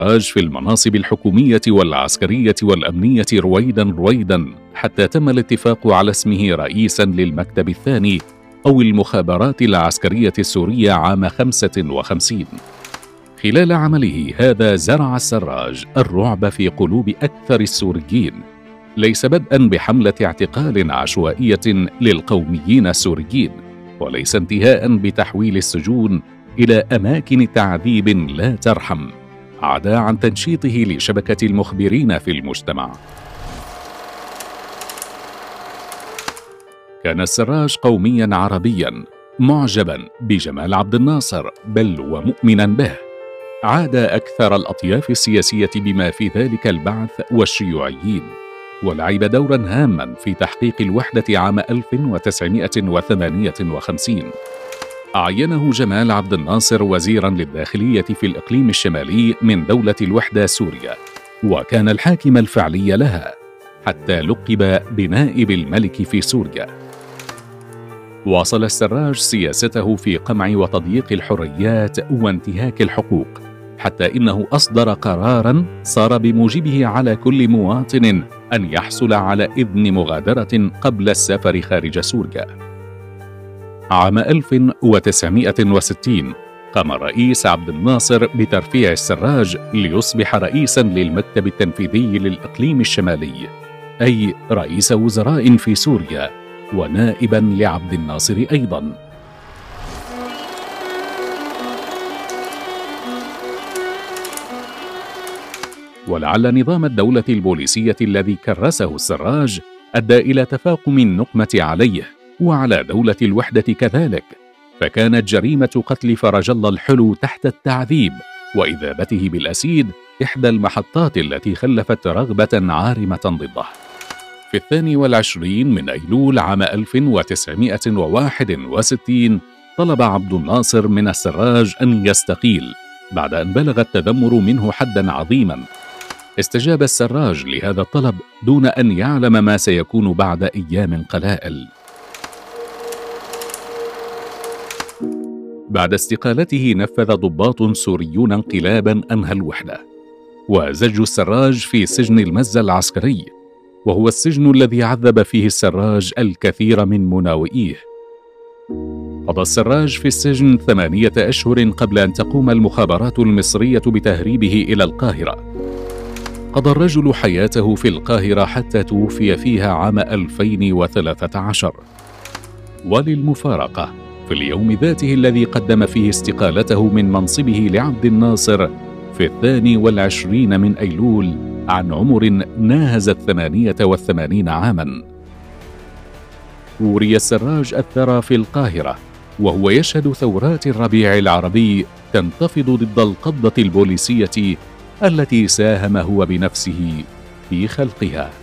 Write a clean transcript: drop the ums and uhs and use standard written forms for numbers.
السراج في المناصب الحكومية والعسكرية والأمنية رويدا حتى تم الاتفاق على اسمه رئيسا للمكتب الثاني أو المخابرات العسكرية السورية عام 55. خلال عمله هذا زرع السراج الرعب في قلوب أكثر السوريين، ليس بدءا بحملة اعتقال عشوائية للقوميين السوريين، وليس انتهاء بتحويل السجون إلى أماكن تعذيب لا ترحم، عدا عن تنشيطه لشبكة المخبرين في المجتمع. كان السراج قوميا عربيا معجبا بجمال عبد الناصر بل ومؤمنا به، عاد أكثر الأطياف السياسية بما في ذلك البعث والشيوعيين، ولعب دورا هاما في تحقيق الوحدة عام 1958. عينه جمال عبد الناصر وزيرا للداخلية في الإقليم الشمالي من دولة الوحدة سوريا، وكان الحاكم الفعلي لها، حتى لقب بنائب الملك في سوريا. واصل السراج سياسته في قمع وتضييق الحريات وانتهاك الحقوق، حتى إنه أصدر قراراً صار بموجبه على كل مواطن أن يحصل على إذن مغادرة قبل السفر خارج سوريا. عام 1960 قام الرئيس عبد الناصر بترفيع السراج ليصبح رئيساً للمكتب التنفيذي للإقليم الشمالي، أي رئيس وزراء في سوريا، ونائباً لعبد الناصر أيضاً. ولعل نظام الدولة البوليسية الذي كرسه السراج أدى إلى تفاقم النقمة عليه وعلى دولة الوحدة كذلك، فكانت جريمة قتل فرج الله الحلو تحت التعذيب وإذابته بالأسيد إحدى المحطات التي خلفت رغبة عارمة ضده. في 22 من أيلول عام 1961 طلب عبد الناصر من السراج أن يستقيل بعد أن بلغ التذمر منه حدا عظيما. استجاب السراج لهذا الطلب دون أن يعلم ما سيكون بعد أيام قلائل. بعد استقالته نفذ ضباط سوريون انقلابا أنهى الوحدة، وزجوا السراج في سجن المزة العسكري، وهو السجن الذي عذب فيه السراج الكثير من مناوئيه. قضى السراج في السجن 8 أشهر قبل أن تقوم المخابرات المصرية بتهريبه إلى القاهرة. قضى الرجل حياته في القاهرة حتى توفي فيها عام 2013. وللمفارقة في اليوم ذاته الذي قدم فيه استقالته من منصبه لعبد الناصر في 22 من أيلول عن عمر ناهز 88 عاما، وري السراج الثرى في القاهرة وهو يشهد ثورات الربيع العربي تنتفض ضد القبضة البوليسية التي ساهم هو بنفسه في خلقها.